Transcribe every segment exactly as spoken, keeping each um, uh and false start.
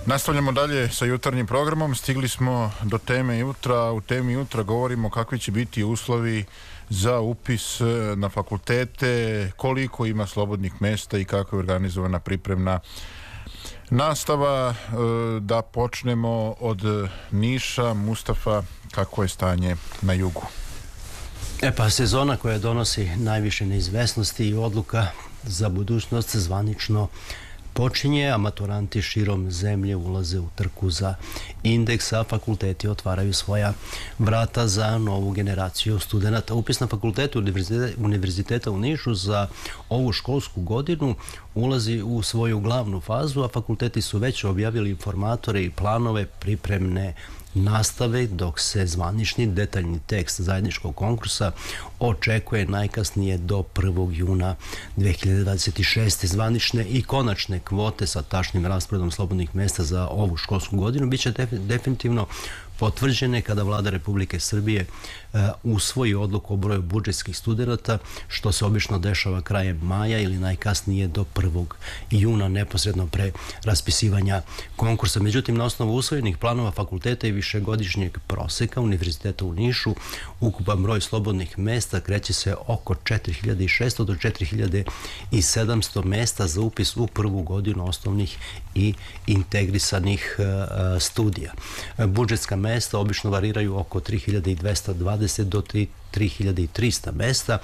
Nastavljamo dalje sa jutarnjim programom. Stigli smo do teme jutra. U temi jutra govorimo kakvi će biti uslovi za upis na fakultete, koliko ima slobodnih mesta i kako je organizovana pripremna nastava. Da počnemo od Niša. Mustafa, kako je stanje na jugu? E pa, sezona koja donosi najviše neizvesnosti i odluka za budućnost zvanično počinje, a maturanti širom zemlje ulaze u trku za indeks, a fakulteti otvaraju svoja vrata za novu generaciju studenta. Upis na fakultetu Univerziteta u Nišu za ovu školsku godinu ulazi u svoju glavnu fazu, a fakulteti su već objavili informatore i planove pripremne nastave, dok se zvanični detaljni tekst zajedničkog konkursa očekuje najkasnije do prvog juna dve hiljade dvadeset šeste. Zvanične i konačne kvote sa tačnim rasporedom slobodnih mesta za ovu školsku godinu biće definitivno potvrđene kada Vlada Republike Srbije usvoji odluku o broju budžetskih studenata, što se obično dešava krajem maja ili najkasnije do prvog juna, neposredno pre raspisivanja konkursa. Međutim, na osnovu usvojenih planova fakulteta i višegodišnjeg proseka Univerziteta u Nišu, ukupan broj slobodnih mesta kreće se oko četiri hiljade šesto do četiri hiljade sedamsto mesta za upis u prvu godinu osnovnih i integrisanih studija. Budžetska mesta obično variraju oko tri hiljade dvesta dvadeset do tri hiljade trista mesta,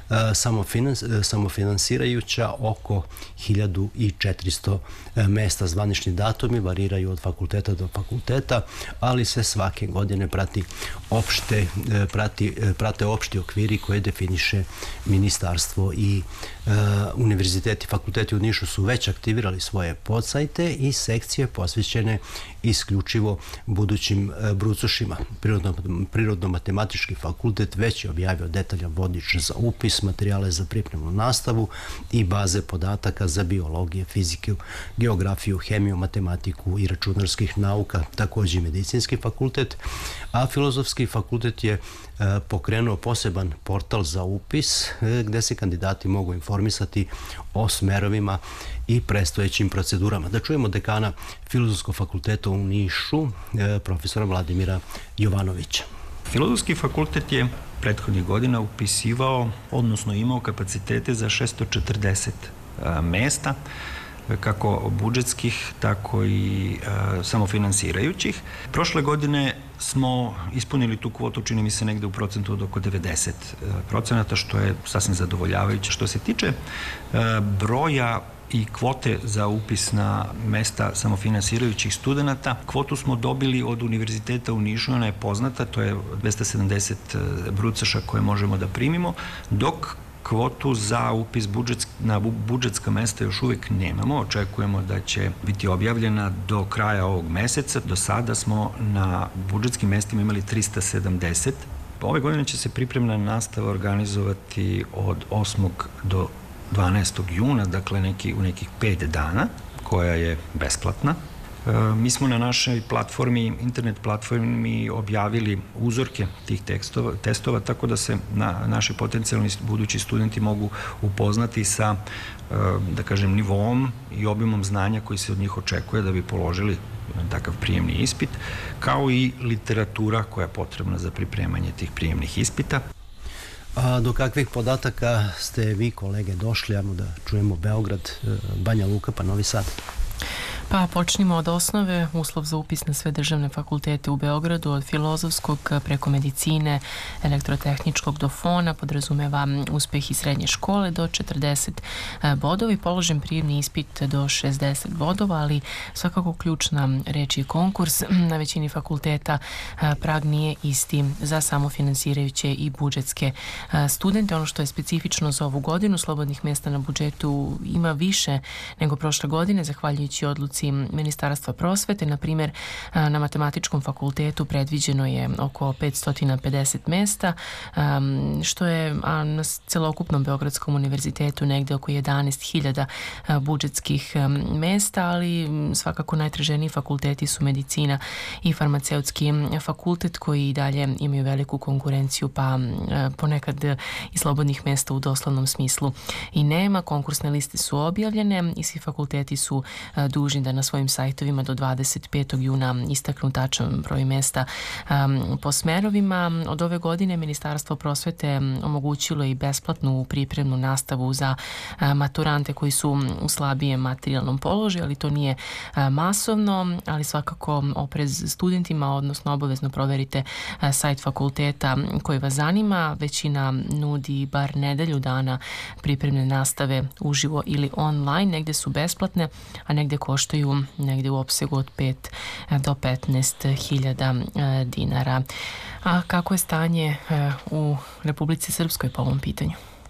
samofinansirajuća oko hiljadu četiristo mesta. Zvanični datumi variraju od fakulteta do fakulteta, ali se svake godine prati opšte, prati, prate opšti okviri koje definiše ministarstvo i uh, univerziteti. Fakulteti u Nišu su već aktivirali svoje podsajte i sekcije posvećene isključivo budućim uh, brucošima. Prirodno, Prirodno-matematički fakultet već je objavio detaljan vodič za upis, materijale za pripremnu nastavu i baze podataka za biologiju, fiziku, geografiju, hemiju, matematiku i računarskih nauka, također i medicinski fakultet, a filozofski fakultet je pokrenuo poseban portal za upis gde se kandidati mogu informisati o smerovima i predstojećim procedurama. Da čujemo dekana Filozofskog fakulteta u Nišu, profesora Vladimira Jovanovića. Filozofski fakultet je prethodnih godina upisivao, odnosno imao kapacitete za šesto četrdeset mesta, kako budžetskih, tako i samofinansirajućih. Prošle godine smo ispunili tu kvotu, čini mi se, negde u procentu od oko devedeset procenata, što je sasvim zadovoljavajuće. Što se tiče broja i kvote za upis na mesta samofinansirajućih studenta, kvotu smo dobili od Univerziteta u Nišu, ona je poznata, to je dvesta sedamdeset brucoša koje možemo da primimo, dok kvotu za upis budžetsk, na budžetska mesta još uvijek nemamo. Očekujemo da će biti objavljena do kraja ovog meseca. Do sada smo na budžetskim mestima imali trista sedamdeset. Ove godine će se pripremna nastava organizovati od osmog do dvanaestog juna, dakle neki, u nekih pet dana, koja je besplatna. Mi smo na našoj platformi, internet platformi, objavili uzorke tih tekstova, testova, tako da se na, naši potencijalni budući studenti mogu upoznati sa, da kažem, nivoom i obimom znanja koji se od njih očekuje da bi položili takav prijemni ispit, kao i literatura koja je potrebna za pripremanje tih prijemnih ispita. A do kakvih podataka ste vi, kolege, došli? Ajmo da čujemo Beograd, Banja Luka pa Novi Sad. Pa počnimo od osnove. Uslov za upis na sve državne fakultete u Beogradu, od filozofskog preko medicine, elektrotehničkog do fona, podrazumeva uspeh iz srednje škole do četrdeset bodova i položen prijemni ispit do šezdeset bodova, ali svakako ključna reč je konkurs. Na većini fakulteta prag nije isti za samofinansirajuće i budžetske studente. Ono što je specifično za ovu godinu, slobodnih mjesta na budžetu ima više nego prošle godine, zahvaljujući odluci Ministarstva prosvete. Na primjer, na Matematičkom fakultetu predviđeno je oko petsto pedeset mesta, što je na celokupnom Beogradskom univerzitetu negde oko jedanaest hiljada budžetskih mesta, ali svakako najtraženiji fakulteti su medicina i farmaceutski fakultet, koji i dalje imaju veliku konkurenciju, pa ponekad i slobodnih mesta u doslovnom smislu i nema. Konkursne liste su objavljene i svi fakulteti su dužni da na svojim sajtovima do dvadeset petog juna istaknu tačan broj mesta po smerovima. Od ove godine Ministarstvo prosvete omogućilo i besplatnu pripremnu nastavu za maturante koji su u slabijem materijalnom položaju, ali to nije masovno, ali svakako oprez studentima, odnosno obavezno proverite sajt fakulteta koji vas zanima. Većina nudi bar nedelju dana pripremne nastave uživo ili online, negde su besplatne, a negde koštaju negde u opsegu od pet do petnaest hiljada dinara. A kako je stanje u Republici Srpskoj po ovom pitanju?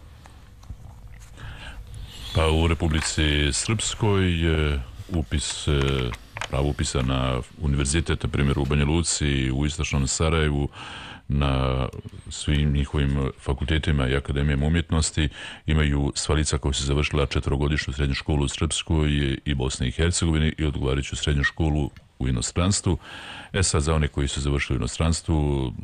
Pa u Republici Srpskoj je upis, pravo upisa na univerzitet, na primjer u Banja Luci, u istočnom Sarajevu, na svim njihovim fakultetima i akademijama umjetnosti imaju sva lica koja su završila četvrogodišnju srednju školu u Srpskoj i Bosni i Hercegovini i odgovarajuću srednju školu u inostranstvu. E sad, za one koji su završili u inostranstvu,